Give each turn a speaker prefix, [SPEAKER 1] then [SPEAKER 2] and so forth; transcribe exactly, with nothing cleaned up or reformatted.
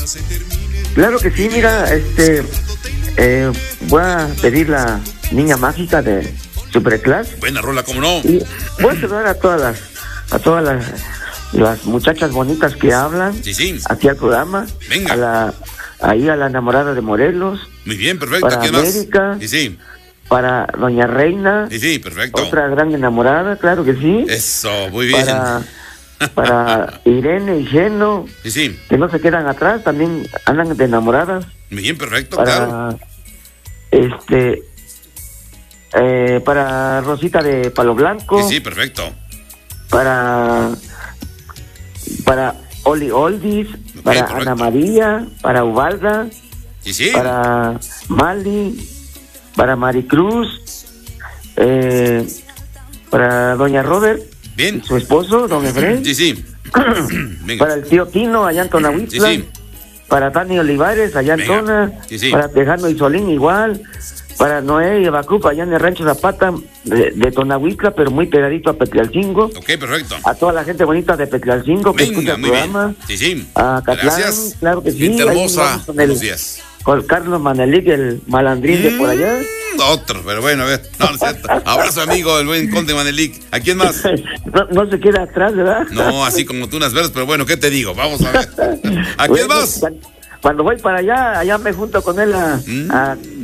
[SPEAKER 1] Claro que sí, mira, este, eh, voy a pedir la niña mágica de Superclass.
[SPEAKER 2] Buena rola, ¿cómo no?
[SPEAKER 1] Y voy a saludar a todas las, a todas las, las muchachas bonitas que hablan.
[SPEAKER 2] Sí, sí.
[SPEAKER 1] Aquí al programa.
[SPEAKER 2] Venga.
[SPEAKER 1] A la, ahí a la enamorada de Morelos.
[SPEAKER 2] Muy bien, perfecto.
[SPEAKER 1] Para
[SPEAKER 2] ¿Quién
[SPEAKER 1] América.
[SPEAKER 2] más? Sí, sí.
[SPEAKER 1] Para Doña Reina.
[SPEAKER 2] Sí, sí, perfecto.
[SPEAKER 1] Otra gran enamorada, claro que sí.
[SPEAKER 2] Eso, muy bien.
[SPEAKER 1] Para, para Irene y Geno.
[SPEAKER 2] Sí, sí.
[SPEAKER 1] Que no se quedan atrás, también andan de enamoradas.
[SPEAKER 2] Muy bien, perfecto,
[SPEAKER 1] Para,
[SPEAKER 2] claro.
[SPEAKER 1] este, eh, para Rosita de Palo Blanco.
[SPEAKER 2] Sí, sí, perfecto.
[SPEAKER 1] Para, para Oli Oldis,
[SPEAKER 2] Ok,
[SPEAKER 1] para
[SPEAKER 2] correcto.
[SPEAKER 1] Ana María, para Ubalda,
[SPEAKER 2] Sí, sí.
[SPEAKER 1] para Mali, para Maricruz, eh, para Doña Robert,
[SPEAKER 2] Bien.
[SPEAKER 1] su esposo, Don Efraín,
[SPEAKER 2] Sí, sí. Venga.
[SPEAKER 1] para el tío Tino, allá en Tonahuitla,
[SPEAKER 2] Sí, sí.
[SPEAKER 1] para Tani Olivares, allá en
[SPEAKER 2] Venga.
[SPEAKER 1] Tona,
[SPEAKER 2] Sí, sí.
[SPEAKER 1] para Tejano y Solín igual, para Noé y Ebacupa, allá en el Rancho Zapata de, de Tonahuitla, pero muy pegadito a Petlalcingo.
[SPEAKER 2] Ok, perfecto.
[SPEAKER 1] A toda la gente bonita de Petlalcingo que
[SPEAKER 2] Venga,
[SPEAKER 1] escucha el
[SPEAKER 2] muy bien.
[SPEAKER 1] programa.
[SPEAKER 2] Sí, sí.
[SPEAKER 1] A Catlán,
[SPEAKER 2] Gracias.
[SPEAKER 1] claro que sí.
[SPEAKER 2] Gente
[SPEAKER 1] Ahí
[SPEAKER 2] hermosa.
[SPEAKER 1] vamos con el-
[SPEAKER 2] Buenos días.
[SPEAKER 1] Con Carlos Manelik, el malandrín de por allá.
[SPEAKER 2] Mm, Otro, pero bueno, a ver. No, no es cierto. Abrazo, amigo, el buen Conde Manelik. ¿A quién más?
[SPEAKER 1] No, no se queda atrás, ¿verdad?
[SPEAKER 2] No, así como tú unas verdes, pero bueno, ¿qué te digo? Vamos a ver. ¿A quién
[SPEAKER 1] Bueno,
[SPEAKER 2] más?
[SPEAKER 1] Cuando voy para allá, allá me junto con él a,
[SPEAKER 2] Mm.
[SPEAKER 1] a